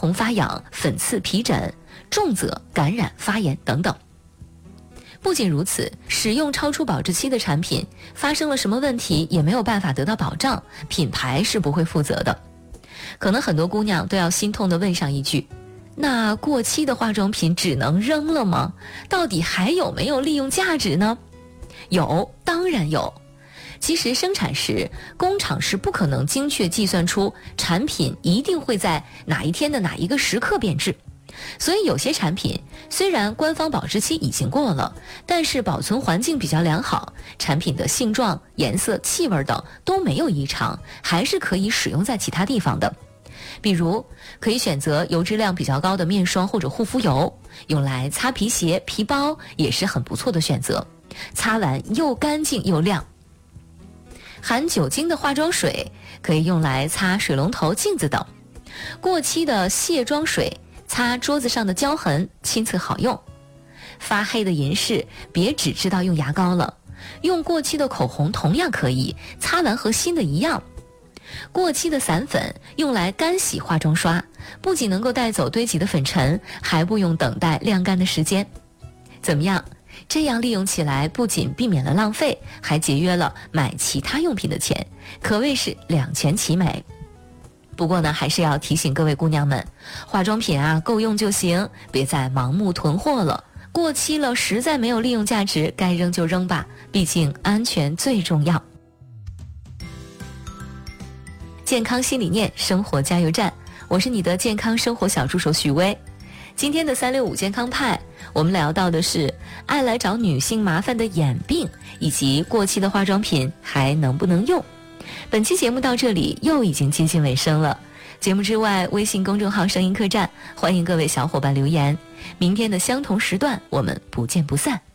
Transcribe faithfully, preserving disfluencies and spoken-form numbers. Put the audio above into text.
红发痒、粉刺皮疹，重则感染发炎等等。不仅如此，使用超出保质期的产品，发生了什么问题也没有办法得到保障，品牌是不会负责的。可能很多姑娘都要心痛地问上一句，那过期的化妆品只能扔了吗？到底还有没有利用价值呢？有，当然有。其实生产时，工厂是不可能精确计算出产品一定会在哪一天的哪一个时刻变质。所以有些产品虽然官方保质期已经过了，但是保存环境比较良好，产品的性状、颜色、气味等都没有异常，还是可以使用在其他地方的。比如可以选择油脂量比较高的面霜或者护肤油，用来擦皮鞋、皮包也是很不错的选择，擦完又干净又亮。含酒精的化妆水可以用来擦水龙头、镜子等。过期的卸妆水擦桌子上的胶痕，亲测好用。发黑的银饰别只知道用牙膏了，用过期的口红同样可以，擦完和新的一样。过期的散粉用来干洗化妆刷，不仅能够带走堆积的粉尘，还不用等待晾干的时间。怎么样？这样利用起来不仅避免了浪费，还节约了买其他用品的钱，可谓是两全其美。不过呢，还是要提醒各位姑娘们，化妆品啊够用就行，别再盲目囤货了。过期了实在没有利用价值，该扔就扔吧，毕竟安全最重要。健康新理念，生活加油站，我是你的健康生活小助手许薇。今天的三六五健康派，我们聊到的是爱来找女性麻烦的眼病，以及过期的化妆品还能不能用。本期节目到这里又已经接近尾声了。节目之外，微信公众号声音客栈，欢迎各位小伙伴留言。明天的相同时段，我们不见不散。